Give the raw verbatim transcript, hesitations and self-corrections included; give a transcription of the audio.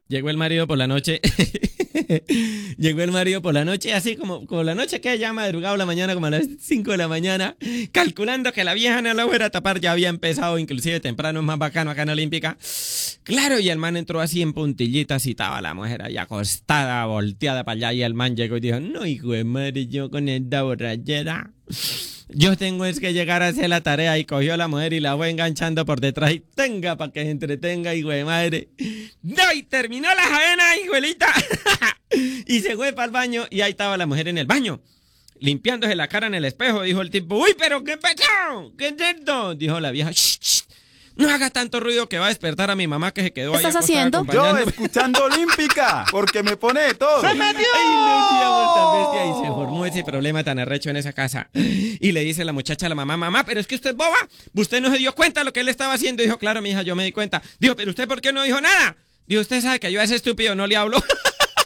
Llegó el marido por la noche. Llegó el marido por la noche, así como, como la noche que ya madrugado la mañana, como a las cinco de la mañana, calculando que la vieja no la fuera a tapar, ya había empezado inclusive temprano, es más bacano acá en Olímpica. Claro, y el man entró así en puntillitas y estaba la mujer ahí acostada, volteada para allá, y el man llegó y dijo, no, hijo de madre, yo con esta borrachera, yo tengo es que llegar a hacer la tarea, y cogió a la mujer y la fue enganchando por detrás y tenga para que se entretenga, hijo de madre. No, y terminó la faena, hijuelita. Y se fue para el baño y ahí estaba la mujer en el baño, limpiándose la cara en el espejo. Dijo el tipo, uy, pero qué pechado, qué es esto. Dijo la vieja, shh, shh, no haga tanto ruido que va a despertar a mi mamá que se quedó ¿Qué ahí estás haciendo? Yo escuchando Olímpica, porque me pone de todo. ¡Se metió! Ay, no, tía, tan bestia. Y se formó ese problema tan arrecho en esa casa. Y le dice la muchacha a la mamá, mamá, pero es que usted es boba. Usted no se dio cuenta de lo que él estaba haciendo. Dijo, claro, mi hija, yo me di cuenta. Dijo, pero usted, ¿por qué no dijo nada? Dijo, usted sabe que yo a ese estúpido no le hablo.